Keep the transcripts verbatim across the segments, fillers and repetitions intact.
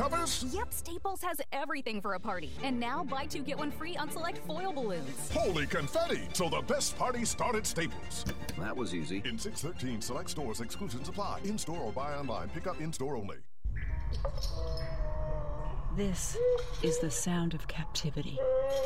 covers? Yep, Staples has everything for a party. And now, buy two, get one free on select foil balloons. Holy confetti! So the best parties start at Staples. That was easy. In six thirteen select stores, exclusions apply. In-store or buy online. Pick up in-store only. This is the sound of captivity.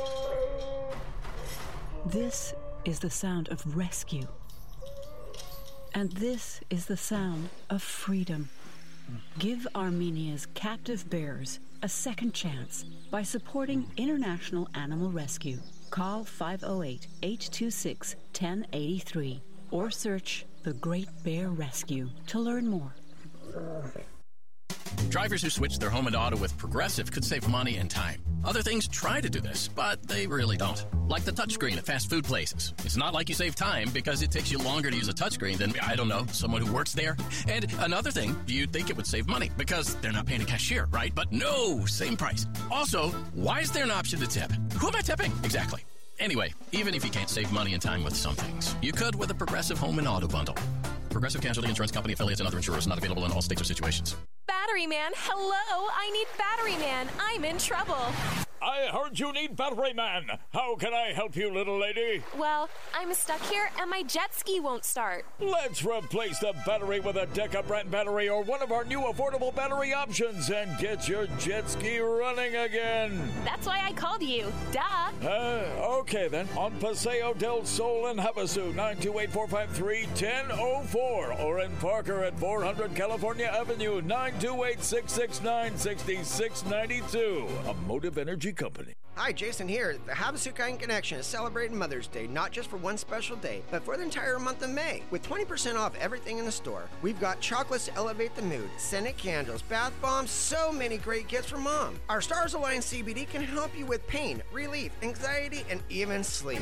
This is the sound of rescue. And this is the sound of freedom. Give Armenia's captive bears a second chance by supporting International Animal Rescue. Call five oh eight, eight two six, one oh eight three or search The Great Bear Rescue to learn more. Drivers who switch their home and auto with Progressive could save money and time. Other things try to do this, but they really don't. Like the touchscreen at fast food places. It's not like you save time because it takes you longer to use a touchscreen than, I don't know, someone who works there. And another thing, you'd think it would save money because they're not paying a cashier, right? But no, same price. Also, why is there an option to tip? Who am I tipping? Exactly. Anyway, even if you can't save money and time with some things, you could with a Progressive home and auto bundle. Progressive Casualty Insurance Company, affiliates, and other insurers not available in all states or situations. Battery Man, hello! I need Battery Man. I'm in trouble. I heard you need Battery Man. How can I help you, little lady? Well, I'm stuck here and my jet ski won't start. Let's replace the battery with a Deca brand battery or one of our new affordable battery options and get your jet ski running again. That's why I called you. Duh. Uh, okay then. On Paseo del Sol in Havasu, nine two eight, four five three, one zero zero four. Or in Parker at four hundred California Avenue, nine two eight, six six nine, six six nine two. A Motive Energy Company. Hi, Jason here. The Havasu Kind Connection is celebrating Mother's Day, not just for one special day, but for the entire month of May, with twenty percent off everything in the store. We've got chocolates to elevate the mood, scented candles, bath bombs, so many great gifts for mom. Our Stars Alliance C B D can help you with pain, relief, anxiety, and even sleep.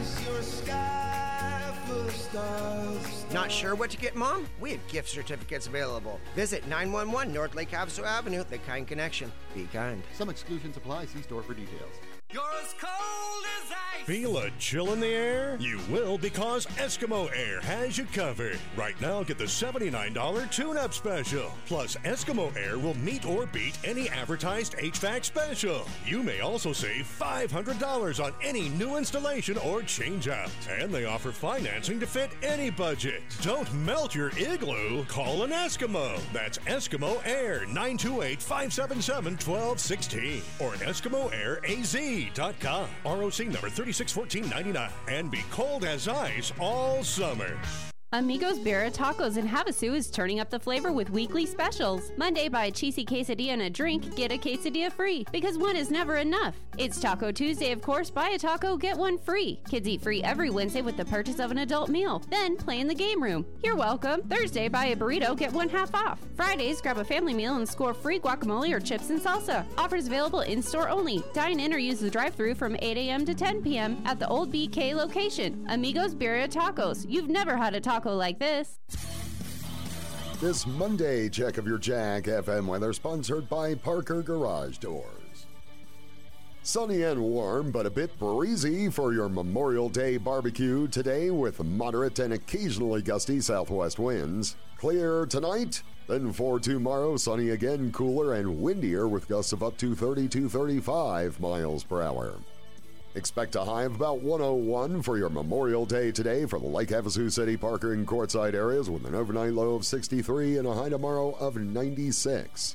Not sure what to get, Mom? We have gift certificates available. Visit nine one one North Lake Havasu Avenue, The Kind Connection. Be kind. Some exclusions apply. See store for details. You're as cold as ice. Feel a chill in the air? You will because Eskimo Air has you covered. Right now, get the seventy-nine dollars tune-up special. Plus, Eskimo Air will meet or beat any advertised H V A C special. You may also save five hundred dollars on any new installation or change-out. And they offer financing to fit any budget. Don't melt your igloo. Call an Eskimo. That's Eskimo Air, nine two eight, five seven seven, one two one six or an Eskimo Air A Z dot com. R O C number thirty-six fourteen ninety-nine. And be cold as ice all summer. Amigos Birria Tacos in Havasu is turning up the flavor with weekly specials. Monday, buy a cheesy quesadilla and a drink, get a quesadilla free, because one is never enough. It's Taco Tuesday, of course. Buy a taco, get one free. Kids eat free every Wednesday with the purchase of an adult meal. Then play in the game room. You're welcome. Thursday, buy a burrito, get one half off. Fridays, grab a family meal and score free guacamole or chips and salsa. Offers available in-store only. Dine in or use the drive-thru from eight a.m. to ten p.m. at the Old B K location. Amigos Birria Tacos. You've never had a taco like this. This Monday check of your Jack F M weather sponsored by Parker Garage Doors. Sunny and warm, but a bit breezy for your Memorial Day barbecue today with moderate and occasionally gusty southwest winds. Clear tonight, then for tomorrow, sunny again, cooler and windier with gusts of up to thirty to thirty-five miles per hour. Expect a high of about one oh one for your Memorial Day today for the Lake Havasu City, Parker, and Quartzsite areas with an overnight low of sixty-three and a high tomorrow of ninety-six.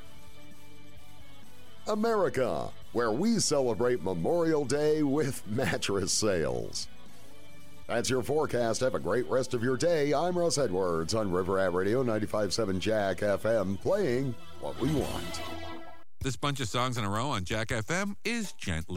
America, where we celebrate Memorial Day with mattress sales. That's your forecast. Have a great rest of your day. I'm Russ Edwards on River Ave Radio ninety-five point seven Jack F M, playing what we want. This bunch of songs in a row on Jack F M is gently